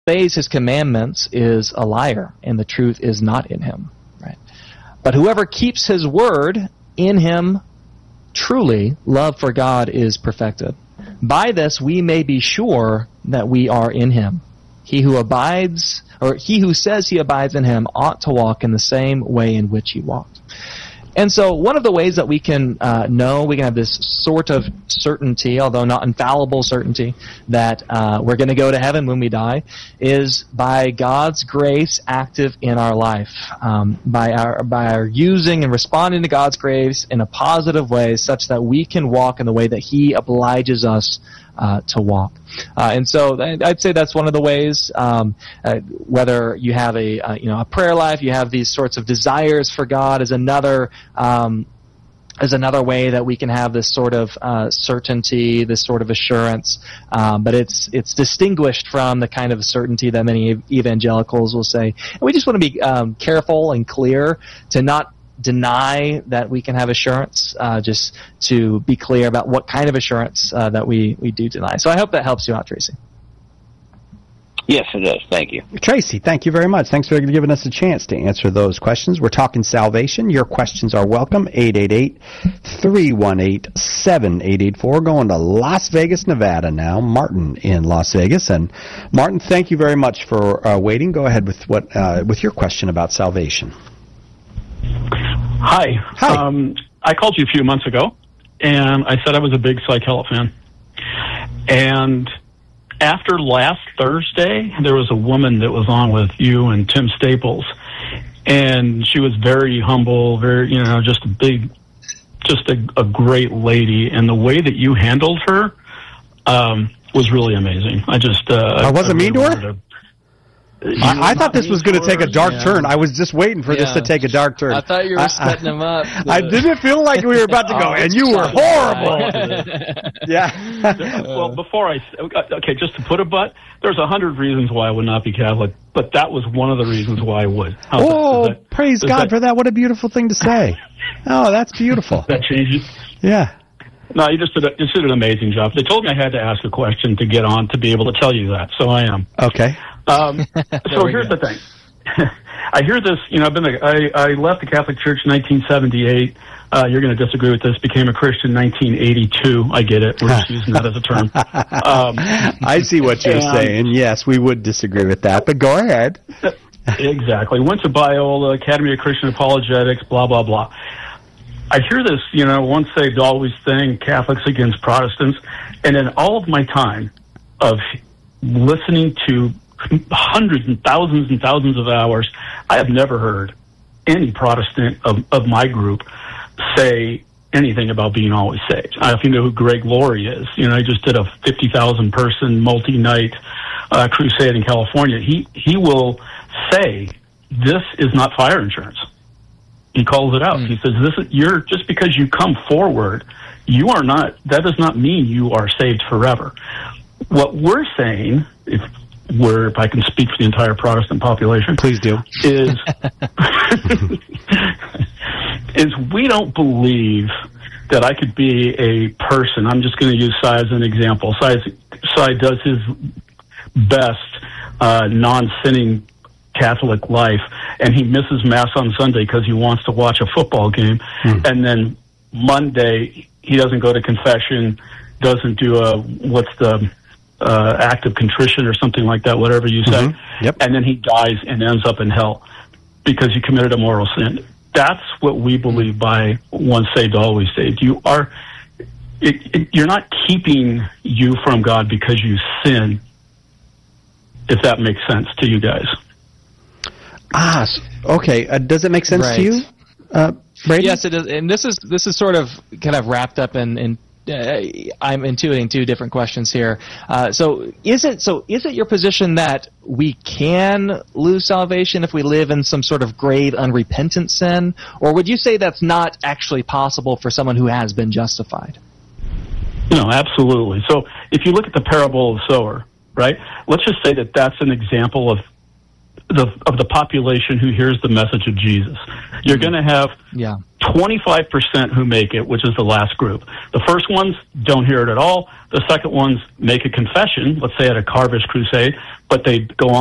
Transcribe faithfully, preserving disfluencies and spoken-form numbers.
obeys his commandments is a liar, and the truth is not in him. Right? But whoever keeps his word, in him truly love for God is perfected. By this we may be sure that we are in him. He who abides, or he who says he abides in him, ought to walk in the same way in which he walked. And so one of the ways that we can uh, know, we can have this sort of certainty, although not infallible certainty, that uh, we're going to go to heaven when we die, is by God's grace active in our life, um, by our by our using and responding to God's grace in a positive way such that we can walk in the way that he obliges us Uh, to walk. Uh, and so I'd say that's one of the ways, um, uh, whether you have a, uh, you know, a prayer life, you have these sorts of desires for God is another, um, is another way that we can have this sort of uh, certainty, this sort of assurance, um, but it's it's distinguished from the kind of certainty that many evangelicals will say. And we just want to be um, careful and clear to not deny that we can have assurance, uh, just to be clear about what kind of assurance uh, that we, we do deny. So I hope that helps you out, Tracy. Yes, it does. Thank you. Tracy, thank you very much. Thanks for giving us a chance to answer those questions. We're talking salvation. Your questions are welcome. eight eight eight, three one eight, seven eight eight four. Going to Las Vegas, Nevada now. Martin in Las Vegas. And Martin, thank you very much for uh, waiting. Go ahead with what uh, with your question about salvation. Hi. Hi. Um, I called you a few months ago, and I said I was a big Cy Kellett fan. And after last Thursday, there was a woman that was on with you and Tim Staples, and she was very humble, very, you know, just a big, just a, a great lady. And the way that you handled her um, was really amazing. I just... Uh, I wasn't I mean to her? to I, I thought this was going to take a dark yeah. turn. I was just waiting for Yeah. this to take a dark turn. I thought you were I, setting I, him up. I didn't feel like we were about to go, Oh, and you were horrible. yeah. Well, before I... Okay, just to put a but, there's a hundred reasons why I would not be Catholic, but that was one of the reasons why I would. How's Oh, that? That, praise God that, for that. What a beautiful thing to say. Oh, that's beautiful. That changes. Yeah. No, you just did, a, just did an amazing job. They told me I had to ask a question to get on to be able to tell you that, so I am. Okay. Um, so here's go. the thing. I hear this, you know, I've been a, I, I left the Catholic Church in nineteen seventy-eight. Uh, you're going to disagree with this. Became a Christian in nineteen eighty-two. I get it. We're just using that as a term. Um, I see what you're and, saying. Yes, we would disagree with that, but go ahead. Exactly. Went to Biola, Academy of Christian Apologetics, blah, blah, blah. I hear this, you know, once saved, always thing, Catholics against Protestants. And in all of my time of listening to hundreds and thousands and thousands of hours, I have never heard any Protestant of, of my group say anything about being always saved. I don't know if you know who Greg Laurie is. You know, he just did a fifty thousand person multi-night uh, crusade in California. He, he will say, this is not fire insurance. He calls it out. Mm. He says, "This is, you're just because you come forward, you are not, that does not mean you are saved forever." What we're saying, if we're, if I can speak for the entire Protestant population, please do, is, is we don't believe that I could be a person. I'm just going to use Cy as an example. Cy, Cy does his best uh, non-sinning Catholic life, and he misses Mass on Sunday because he wants to watch a football game, mm. and then Monday he doesn't go to confession, doesn't do a what's the uh, act of contrition or something like that, whatever you say, mm-hmm. Yep. And then he dies and ends up in hell because he committed a moral sin. That's what we believe by once saved, always saved. You are, it, it, you're not keeping you from God because you sin, if that makes sense to you guys. Ah, okay. Uh, does it make sense right. to you, uh, Brady? Yes, it is. And this is this is sort of kind of wrapped up in. in uh, I'm intuiting two different questions here. Uh, so is it so? Is it your position that we can lose salvation if we live in some sort of grave unrepentant sin, or would you say that's not actually possible for someone who has been justified? No, absolutely. So if you look at the parable of the sower, right? Let's just say that that's an example of the of the population who hears the message of Jesus. You're going to have Yeah. twenty-five percent who make it, which is the last group. The first ones don't hear it at all. The second ones make a confession, let's say at a Carvist crusade, but they go on